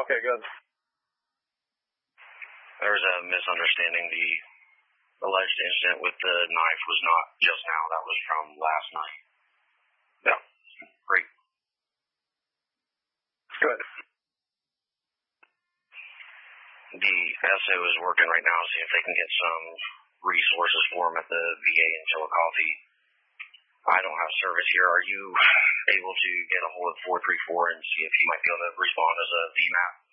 Okay, good. There was a misunderstanding. The alleged incident with the knife was not just now. That was from last night. Yeah. Great. Good. The SO is working right now to see if they can get some resources for him at the VA in Chillicothe. I don't have service here. Are you able to get a hold of 434 and see if he might be able to respond as a VMAT?